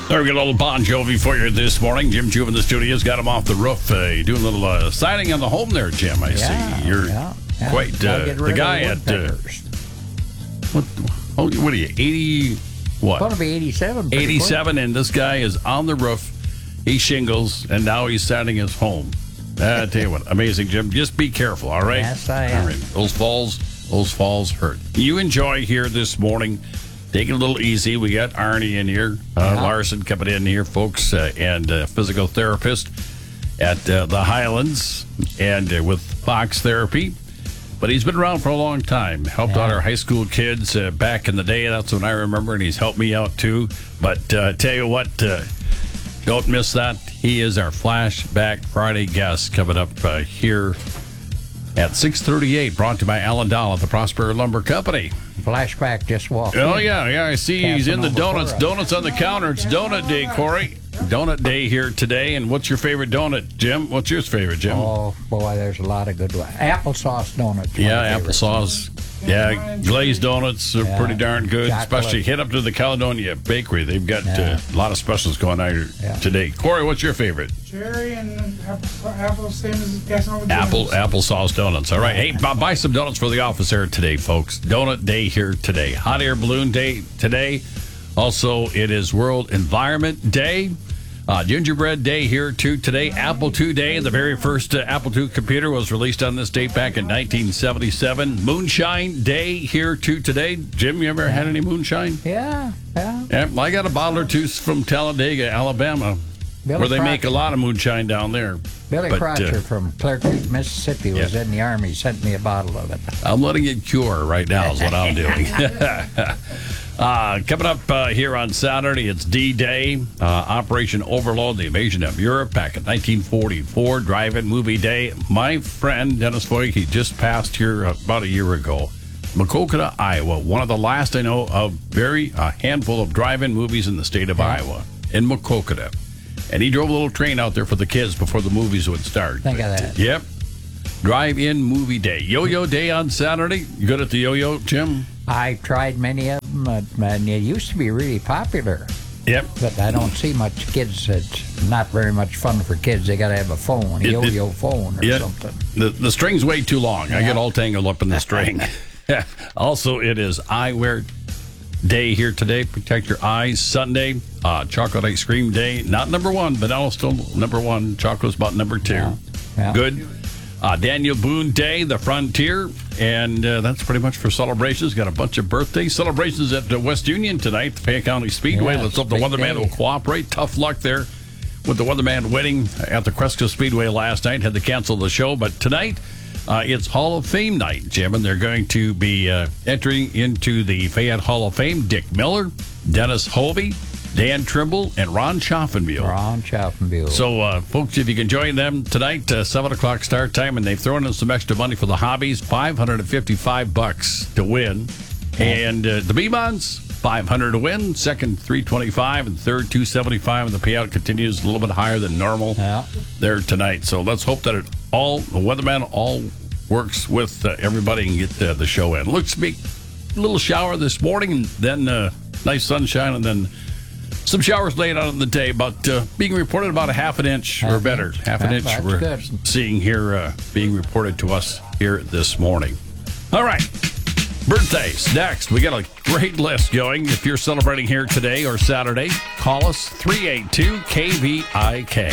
There we got a little Bon Jovi for you this morning. Jim Juve in the studio's got him off the roof. Doing a little siding on the home there, Jim. I see. You're quite the guy at... what are you, 80... What? Going to be 87. 87, and this guy is on the roof. He shingles, and now he's siding his home. I tell you what, amazing, Jim. Just be careful, all right? Yes, I am. All right. Those falls hurt. You enjoy here this morning. Take it a little easy. We got Arnie in here. Larson coming in here, folks, and physical therapist at the Highlands and with Fox Therapy. But he's been around for a long time. Helped out our high school kids back in the day. That's when I remember, and he's helped me out too. But tell you what, don't miss that. He is our Flashback Friday guest coming up here at 6:38, brought to you by Alan Dahl at the Prosper Lumber Company. Flashback just walked Oh, in. yeah. I see he's in the donuts. Donuts on the counter. It's donut day, Corey. Donut day here today. And what's your favorite donut, Jim? What's your favorite, Jim? Oh, boy, there's a lot of good ones. Applesauce donuts. Yeah, applesauce. Yeah, glazed donuts are pretty darn good. Chocolate. Especially head up to the Caledonia Bakery. They've got a lot of specials going on today. Corey, what's your favorite? Cherry and apple, same as passing over Applesauce donuts. All right. Hey, buy some donuts for the office here today, folks. Donut day here today. Hot air balloon day today. Also, it is World Environment Day. Gingerbread Day here too today. Apple II Day. The very first Apple II computer was released on this date back in 1977. Moonshine Day here too today. Jim, you ever had any moonshine? Yeah. I got a bottle or two from Talladega, Alabama, where they make a lot of moonshine down there. Billy Crotcher from Clear Creek, Mississippi was in the Army. He sent me a bottle of it. I'm letting it cure right now is what I'm doing. Coming up here on Saturday, it's D-Day, Operation Overlord, the invasion of Europe back in 1944, drive-in movie day. My friend, Dennis Foy, he just passed here about a year ago. Maquoketa, Iowa, one of the last I know of a handful of drive-in movies in the state of Iowa, in Maquoketa. And he drove a little train out there for the kids before the movies would start. Think of that. Yep. Drive-in movie day. Yo-yo day on Saturday. You good at the yo-yo, Jim? I tried many of them, and it used to be really popular. Yep. But I don't see much kids. It's not very much fun for kids. They got to have a phone, a yo-yo phone or something. The string's way too long. I get all tangled up in the string. Also, it is eyewear day here today. Protect your eyes. Sunday, chocolate ice cream day. Not number one, but now still number one. Chocolate's about number two. Yeah. Good. Daniel Boone Day, the Frontier, and that's pretty much for celebrations. Got a bunch of birthday celebrations at West Union tonight, the Fayette County Speedway. Let's hope the weatherman will cooperate. Tough luck there with the weatherman wedding at the Cresco Speedway last night. Had to cancel the show, but tonight it's Hall of Fame night, Jim, and they're going to be entering into the Fayette Hall of Fame Dick Miller, Dennis Hovey, Dan Trimble, and Ron Chaffenbuel. So, folks, if you can join them tonight, 7 o'clock start time, and they've thrown in some extra money for the hobbies, $555 to win. And the B-Bonds, $500 to win. Second, $325, and third, $275, and the payout continues a little bit higher than normal there tonight. So let's hope that the weatherman all works with everybody and get the show in. Looks to be a little shower this morning, and then nice sunshine, and then some showers laid out in the day, but being reported about a half an inch or better. Half an inch we're seeing here being reported to us here this morning. All right. Birthdays. Next, we got a great list going. If you're celebrating here today or Saturday, call us 382-KVIK.